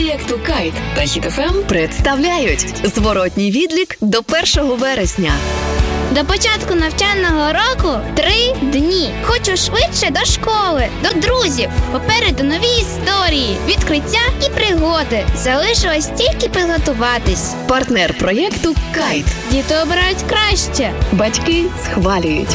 проєкту «Кайт» та Хіт ФМ представляють зворотній відлік до 1 вересня. До початку навчального року 3 дні. Хочу швидше до школи, до друзів. Попереду нові історії, відкриття і пригоди. Залишилось тільки підготуватись. Партнер проєкту «Кайт». Діти обирають краще. Батьки схвалюють.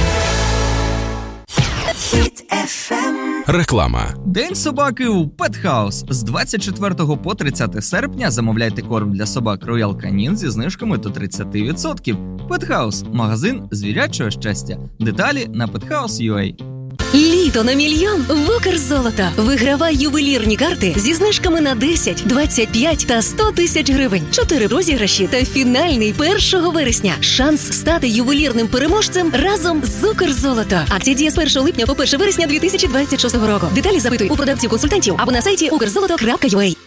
Реклама. День собаки у Pet House. З 24 по 30 серпня замовляйте корм для собак Royal Canin зі знижками до 30%. Pet House – магазин звірячого щастя. Деталі на pethouse.ua. Літо на мільйон в Укрзолото. Вигравай ювелірні карти зі знижками на 10, 25 та 100 тисяч гривень. 4 розіграші та фінальний 1 вересня. Шанс стати ювелірним переможцем разом з Укрзолото. Акція діє з 1 липня по 1 вересня 2026 року. Деталі запитуй у продавців-консультантів або на сайті ukrzoloto.ua.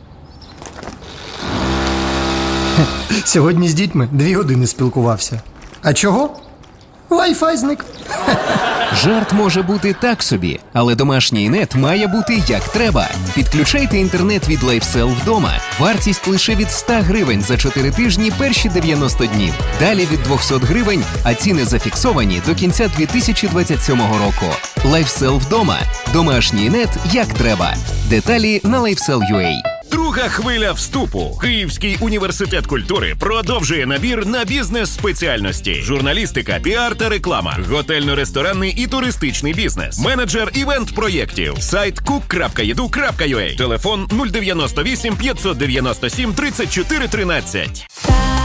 Сьогодні з дітьми 2 години спілкувався. А чого? Wi-Fi зник. Жарт може бути так собі, але домашній нет має бути як треба. Підключайте інтернет від LifeSell вдома. Вартість лише від 100 гривень за 4 тижні перші 90 днів. Далі від 200 гривень, а ціни зафіксовані до кінця 2027 року. LifeSell вдома. Домашній нет як треба. Деталі на LifeSell.ua. Друга хвиля вступу. Київський університет культури продовжує набір на бізнес-спеціальності. Журналістика, піар та реклама. Готельно-ресторанний і туристичний бізнес. Менеджер івент-проєктів. Сайт cook.edu.ua. Телефон 098 597 34 13.